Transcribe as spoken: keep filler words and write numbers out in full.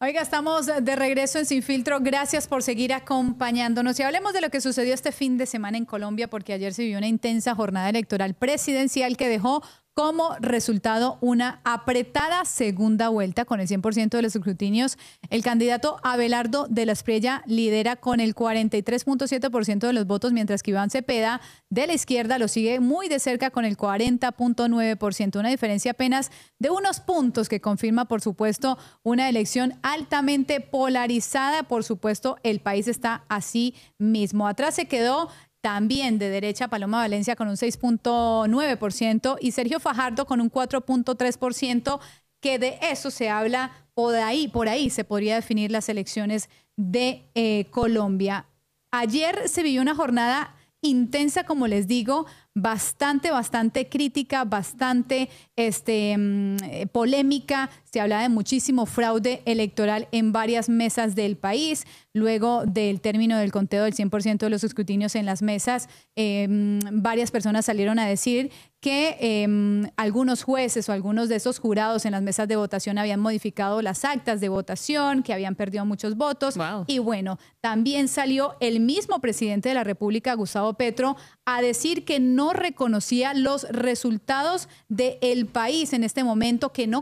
Oiga, estamos de regreso en Sin Filtro. Gracias por seguir acompañándonos. Y hablemos de lo que sucedió este fin de semana en Colombia, porque ayer se vivió una intensa jornada electoral presidencial que dejó como resultado una apretada segunda vuelta con el cien por ciento de los escrutinios. El candidato Abelardo de la Espriella lidera con el cuarenta y tres punto siete por ciento de los votos, mientras que Iván Cepeda de la izquierda lo sigue muy de cerca con el cuarenta punto nueve por ciento. Una diferencia apenas de unos puntos que confirma, por supuesto, una elección altamente polarizada. Por supuesto, el país está así mismo. Atrás se quedó también de derecha Paloma Valencia con un seis punto nueve por ciento y Sergio Fajardo con un cuatro punto tres por ciento, que de eso se habla por ahí, por ahí se podría definir las elecciones de eh, Colombia. Ayer se vivió una jornada intensa, como les digo, bastante, bastante crítica, bastante este, eh, polémica. Se hablaba de muchísimo fraude electoral en varias mesas del país. Luego del término del conteo del cien por ciento de los escrutinios en las mesas, eh, varias personas salieron a decir que eh, algunos jueces o algunos de esos jurados en las mesas de votación habían modificado las actas de votación, que habían perdido muchos votos. Wow. Y bueno, también salió el mismo presidente de la República, Gustavo Petro, a decir que no reconocía los resultados del país en este momento, que no